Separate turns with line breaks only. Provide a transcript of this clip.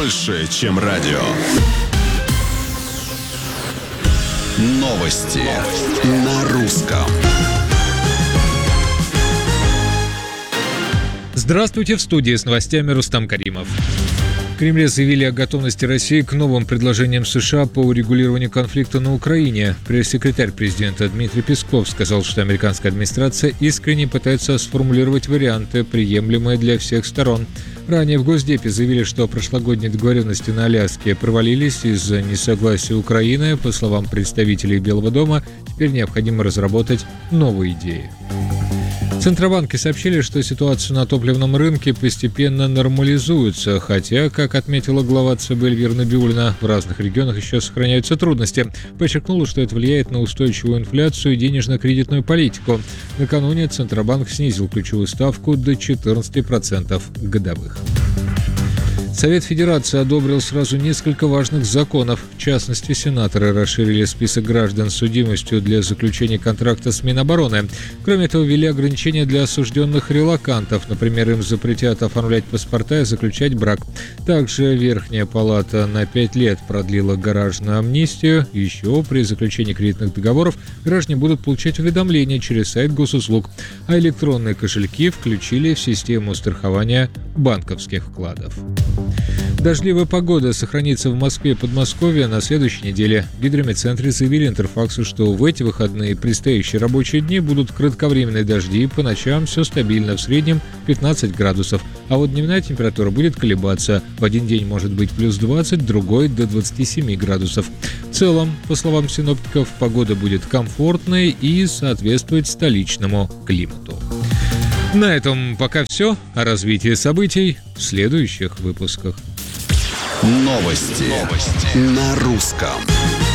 больше, чем радио. Новости на русском.
Здравствуйте, в студии с новостями Рустам Каримов. В Кремле заявили о готовности России к новым предложениям США по урегулированию конфликта на Украине. Пресс-секретарь президента Дмитрий Песков сказал, что американская администрация искренне пытается сформулировать варианты, приемлемые для всех сторон. Ранее в Госдепе заявили, что прошлогодние договоренности на Аляске провалились из-за несогласия Украины. По словам представителей Белого дома, теперь необходимо разработать новые идеи. Центробанки сообщили, что ситуация на топливном рынке постепенно нормализуется, хотя, как отметила глава ЦБ Эльвира Набиуллина, в разных регионах еще сохраняются трудности. Подчеркнула, что это влияет на устойчивую инфляцию и денежно-кредитную политику. Накануне Центробанк снизил ключевую ставку до 14% годовых. Совет Федерации одобрил сразу несколько важных законов. В частности, сенаторы расширили список граждан с судимостью для заключения контракта с Минобороны. Кроме этого, ввели ограничения для осужденных релокантов. Например, им запретят оформлять паспорта и заключать брак. Также Верхняя палата на 5 лет продлила гаражную амнистию. Еще при заключении кредитных договоров граждане будут получать уведомления через сайт госуслуг. А электронные кошельки включили в систему страхования банковских вкладов. Дождливая погода сохранится в Москве и Подмосковье на следующей неделе. В гидрометцентре заявили Интерфаксу, что в эти выходные и предстоящие рабочие дни будут кратковременные дожди, по ночам все стабильно, в среднем 15 градусов. А вот дневная температура будет колебаться. В один день может быть плюс 20, другой до 27 градусов. В целом, по словам синоптиков, погода будет комфортной и соответствует столичному климату. На этом пока все. О развитии событий в следующих выпусках.
Новости на русском.